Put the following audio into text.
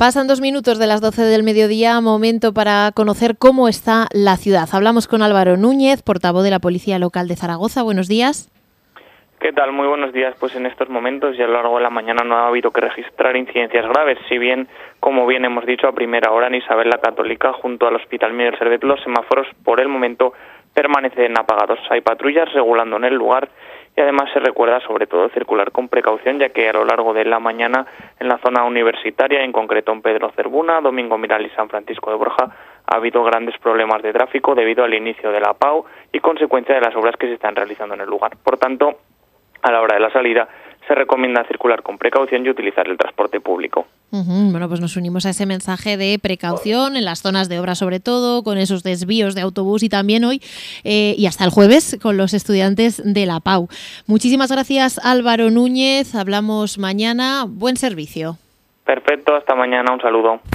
Pasan 2 minutos de las 12 del mediodía, momento para conocer cómo está la ciudad. Hablamos con Álvaro Núñez, portavoz de la Policía Local de Zaragoza. Buenos días. ¿Qué tal? Muy buenos días. Pues en estos momentos y a lo largo de la mañana no ha habido que registrar incidencias graves, si bien, como bien hemos dicho, a primera hora en Isabel la Católica, junto al Hospital Miguel Servet, los semáforos por el momento permanecen apagados. Hay patrullas regulando en el lugar y además se recuerda sobre todo circular con precaución, ya que a lo largo de la mañana en la zona universitaria, en concreto en Pedro Cervuna, Domingo Miral y San Francisco de Borja, ha habido grandes problemas de tráfico debido al inicio de la PAU y consecuencia de las obras que se están realizando en el lugar. Por tanto, a la hora de la salida se recomienda circular con precaución y utilizar el transporte público. Bueno, pues nos unimos a ese mensaje de precaución en las zonas de obra, sobre todo, con esos desvíos de autobús y también hoy y hasta el jueves con los estudiantes de la PAU. Muchísimas gracias, Álvaro Núñez. Hablamos mañana. Buen servicio. Perfecto, hasta mañana. Un saludo.